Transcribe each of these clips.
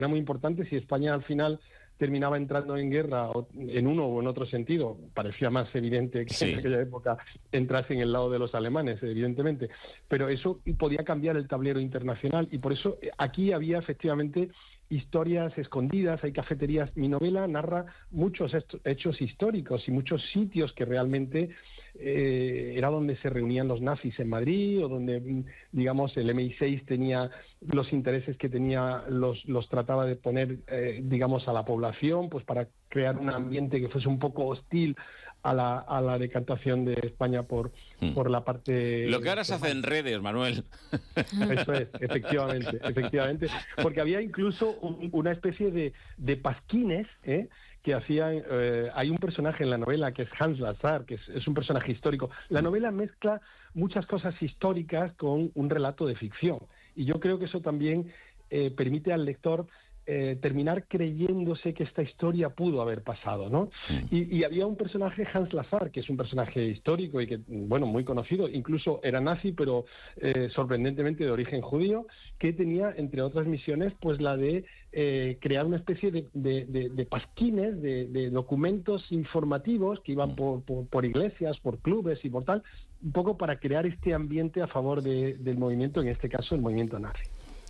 era muy importante. Si España al final terminaba entrando en guerra en uno o en otro sentido, parecía más evidente que en aquella época entrase en el lado de los alemanes, evidentemente, pero eso podía cambiar el tablero internacional, y por eso aquí había efectivamente historias escondidas, hay cafeterías. Mi novela narra muchos hechos históricos y muchos sitios que realmente era donde se reunían los nazis en Madrid, o donde, digamos, el MI6 tenía los intereses que tenía, los trataba de poner, digamos, a la población, pues para crear un ambiente que fuese un poco hostil a la decantación de España por la parte... Lo que ahora se hace en redes, Manuel. Eso es, efectivamente, porque había incluso una especie de pasquines, que hacían... hay un personaje en la novela que es Hans Lazar, que es un personaje histórico. La novela mezcla muchas cosas históricas con un relato de ficción, y yo creo que eso también permite al lector terminar creyéndose que esta historia pudo haber pasado, ¿no? Y había un personaje, Hans Lazar, que es un personaje histórico y que, bueno, muy conocido, incluso era nazi, pero sorprendentemente de origen judío, que tenía, entre otras misiones, pues la de crear una especie de pasquines, de documentos informativos que iban por iglesias, por clubes y por tal, un poco para crear este ambiente a favor del movimiento, en este caso el movimiento nazi.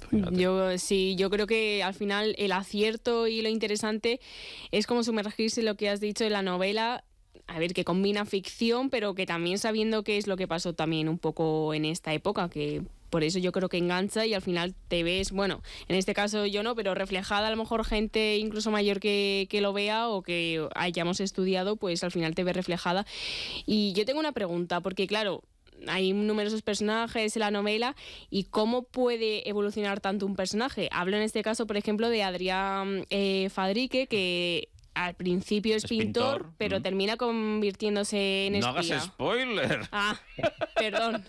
Yo creo que al final el acierto y lo interesante es como sumergirse en lo que has dicho en la novela, a ver, que combina ficción, pero que también sabiendo qué es lo que pasó también un poco en esta época, que por eso yo creo que engancha y al final te ves, bueno, en este caso yo no, pero reflejada a lo mejor gente incluso mayor que lo vea o que hayamos estudiado, pues al final te ves reflejada. Y yo tengo una pregunta, porque claro, hay numerosos personajes en la novela, y cómo puede evolucionar tanto un personaje. Hablo en este caso, por ejemplo, de Adrián Fadrique, que al principio es pintor, pero termina convirtiéndose en espía. No hagas spoiler. Ah, perdón.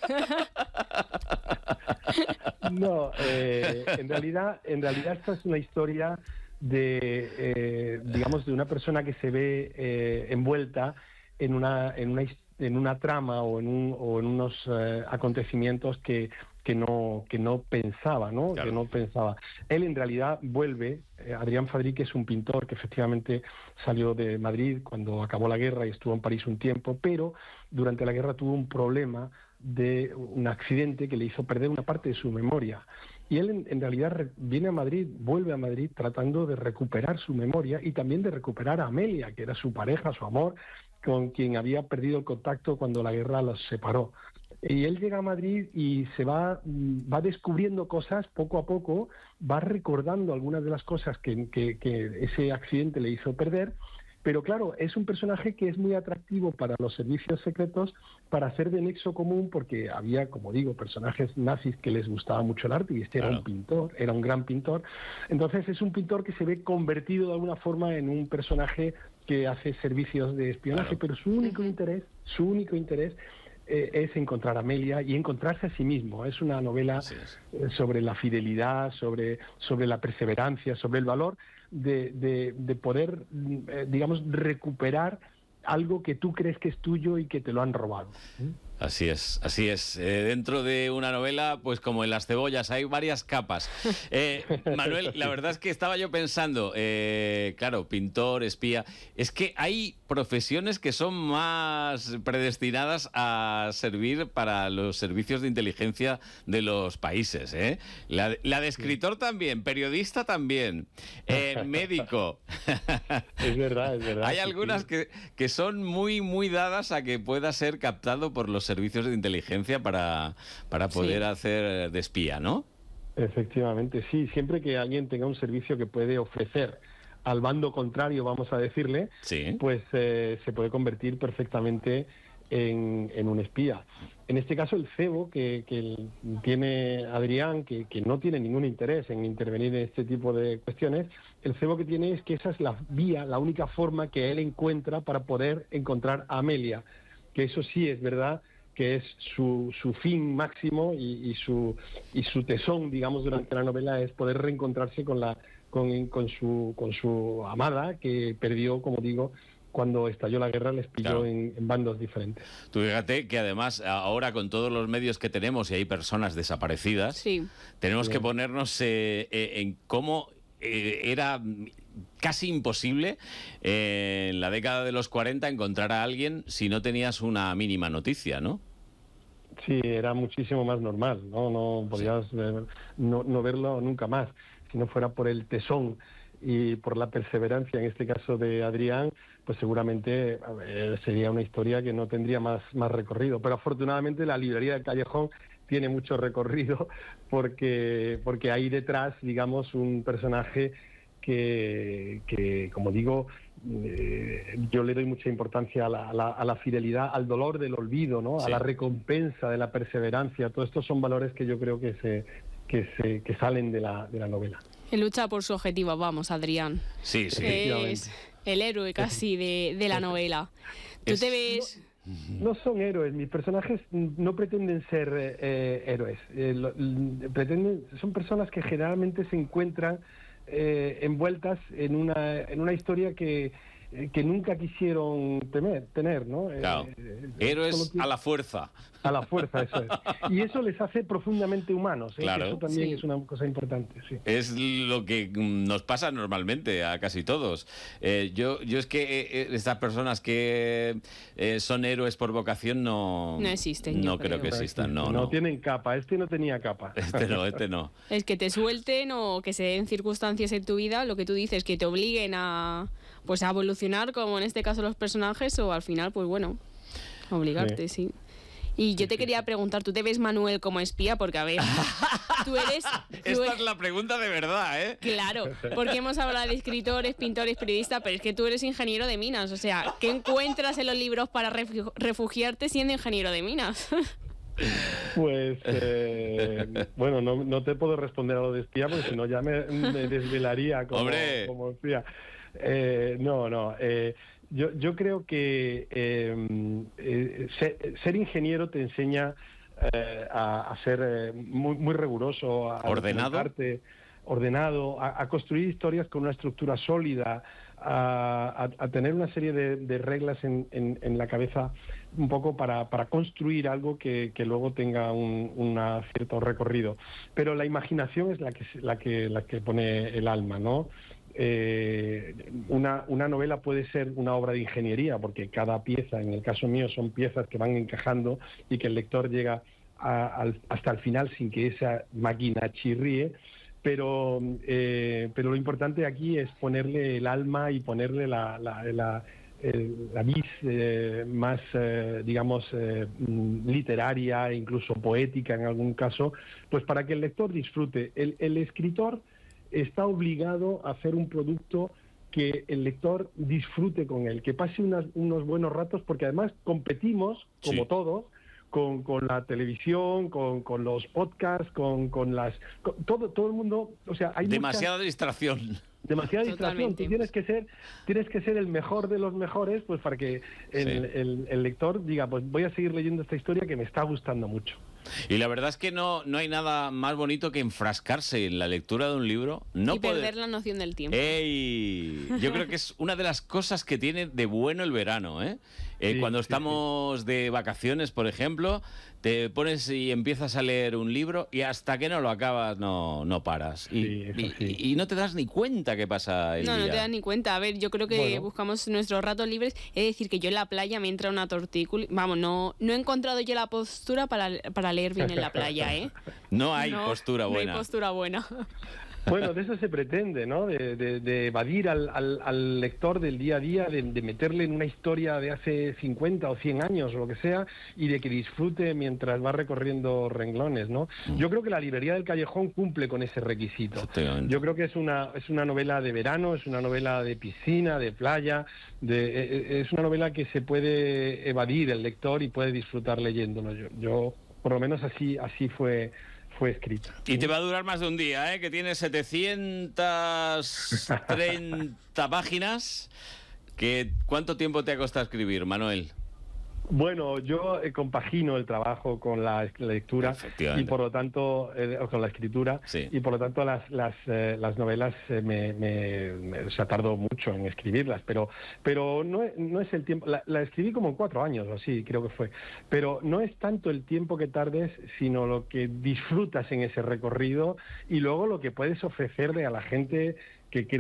No, en realidad esta es una historia de, digamos, de una persona que se ve envuelta en una trama o en unos acontecimientos que no pensaba, ¿no? Claro. Que no pensaba. Él en realidad vuelve. Adrián Fadrique es un pintor que efectivamente salió de Madrid cuando acabó la guerra y estuvo en París un tiempo, pero durante la guerra tuvo un problema de un accidente que le hizo perder una parte de su memoria. Y él en realidad viene a Madrid, vuelve a Madrid tratando de recuperar su memoria y también de recuperar a Amelia, que era su pareja, su amor, con quien había perdido el contacto cuando la guerra los separó. Y él llega a Madrid y se va descubriendo cosas poco a poco, va recordando algunas de las cosas que ese accidente le hizo perder, pero claro, es un personaje que es muy atractivo para los servicios secretos para hacer de nexo común, porque había, como digo, personajes nazis que les gustaba mucho el arte, y este era un pintor, era un gran pintor. Entonces es un pintor que se ve convertido de alguna forma en un personaje que hace servicios de espionaje, pero su único interés es encontrar a Amelia y encontrarse a sí mismo. Es una novela sobre la fidelidad, sobre la perseverancia, sobre el valor de poder, digamos, recuperar algo que tú crees que es tuyo y que te lo han robado. Así es, así es. Dentro de una novela, pues como en las cebollas, hay varias capas. Manuel, la verdad es que estaba yo pensando, claro, pintor, espía, es que hay profesiones que son más predestinadas a servir para los servicios de inteligencia de los países, ¿eh? La de escritor también, periodista también, médico. Es verdad. Hay algunas que son muy dadas a que pueda ser captado por los servicios de inteligencia para poder hacer de espía, ¿no? Efectivamente, sí. Siempre que alguien tenga un servicio que puede ofrecer al bando contrario, vamos a decirle, pues se puede convertir perfectamente en un espía. En este caso, el cebo que tiene Adrián, que no tiene ningún interés en intervenir en este tipo de cuestiones, el cebo que tiene es que esa es la vía, la única forma que él encuentra para poder encontrar a Amelia, que eso sí es verdad que es su fin máximo y su tesón, digamos, durante la novela, es poder reencontrarse con su amada, que perdió, como digo, cuando estalló la guerra, les pilló en bandos diferentes. Tú fíjate que además ahora, con todos los medios que tenemos y hay personas desaparecidas, tenemos que ponernos en cómo era casi imposible en la década de los 40 encontrar a alguien si no tenías una mínima noticia, ¿no? Sí, era muchísimo más normal, ¿no? No podías no verlo nunca más. Si no fuera por el tesón y por la perseverancia, en este caso de Adrián, pues seguramente sería una historia que no tendría más recorrido. Pero afortunadamente la librería del Callejón tiene mucho recorrido porque hay detrás, digamos, un personaje que como digo, yo le doy mucha importancia a la fidelidad, al dolor del olvido, ¿no? Sí. A la recompensa de la perseverancia. Todos estos son valores que yo creo que salen de la novela. Lucha por su objetivo, vamos, Adrián. Sí, sí. Es el héroe casi de la novela. ¿Tú te ves...? No son héroes, mis personajes no pretenden ser héroes. Son personas que generalmente se encuentran envueltas en una historia que nunca quisieron tener, ¿no? Claro. Héroes a la fuerza. A la fuerza, eso es. Y eso les hace profundamente humanos, ¿eh? Claro. Que eso también es una cosa importante, sí. Es lo que nos pasa normalmente a casi todos. Yo es que estas personas que son héroes por vocación no existen. No creo que existan. No tienen capa. Este no tenía capa. Este no. Es que te suelten o que se den circunstancias en tu vida, lo que tú dices, que te obliguen a evolucionar, como en este caso los personajes, o al final, pues bueno, obligarte, sí. Y yo te quería preguntar, ¿tú te ves, Manuel, como espía? Porque, a ver, Esta es la pregunta de verdad, ¿eh? Claro, porque hemos hablado de escritores, pintores, periodistas, pero es que tú eres ingeniero de minas. O sea, ¿qué encuentras en los libros para refugiarte siendo ingeniero de minas? Pues, bueno, no te puedo responder a lo de espía, porque si no ya me desvelaría como espía. Yo creo que ser ingeniero te enseña a ser muy riguroso, a ordenado, a construir historias con una estructura sólida, a tener una serie de reglas en la cabeza un poco para construir algo que luego tenga un cierto recorrido. Pero la imaginación es la que pone el alma, ¿no? Una novela puede ser una obra de ingeniería, porque cada pieza, en el caso mío, son piezas que van encajando y que el lector llega hasta el final sin que esa máquina chirríe, pero lo importante aquí es ponerle el alma y ponerle la vis más, digamos, literaria e incluso poética en algún caso, pues para que el lector disfrute. El escritor está obligado a hacer un producto que el lector disfrute con él, que pase unos buenos ratos, porque además competimos, como todos, con la televisión, con los podcasts, todo el mundo, o sea, hay demasiada distracción. Demasiada distracción. Tú tienes que ser el mejor de los mejores, pues para que el lector diga, pues voy a seguir leyendo esta historia que me está gustando mucho. Y la verdad es que no hay nada más bonito que enfrascarse en la lectura de un libro. Perder la noción del tiempo. ¡Ey! Yo creo que es una de las cosas que tiene de bueno el verano, ¿eh? Cuando estamos de vacaciones, por ejemplo, te pones y empiezas a leer un libro y hasta que no lo acabas no paras. Y no te das ni cuenta que pasa el día. No te das ni cuenta. A ver, yo creo que buscamos nuestros ratos libres. Es decir, que yo en la playa me entra una tortícula. Vamos, no he encontrado yo la postura para leer bien en la playa, ¿eh? No hay postura buena. No hay postura buena. Bueno, de eso se pretende, ¿no? De evadir al lector del día a día, de meterle en una historia de hace 50 o 100 años o lo que sea, y de que disfrute mientras va recorriendo renglones, ¿no? Yo creo que la librería del Callejón cumple con ese requisito. Yo creo que es una novela de verano, es una novela de piscina, de playa, es una novela que se puede evadir el lector y puede disfrutar leyéndolo. Yo por lo menos así fue escrita. Y te va a durar más de un día, ¿eh? Que tiene 730 páginas. ¿Cuánto tiempo te ha costado escribir, Manuel? Bueno, yo compagino el trabajo con la lectura y por lo tanto, con la escritura, sí. y por lo tanto las novelas o sea, tardo mucho en escribirlas, pero no es el tiempo. La escribí como en 4 años o así, creo que fue. Pero no es tanto el tiempo que tardes, sino lo que disfrutas en ese recorrido y luego lo que puedes ofrecerle a la gente que